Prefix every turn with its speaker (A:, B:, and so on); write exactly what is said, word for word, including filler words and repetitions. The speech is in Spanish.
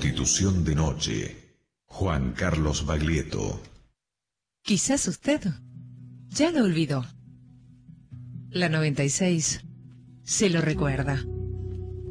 A: Prostitución de noche. Juan Carlos Baglietto.
B: Quizás usted ya lo olvidó. La noventa y seis se lo recuerda.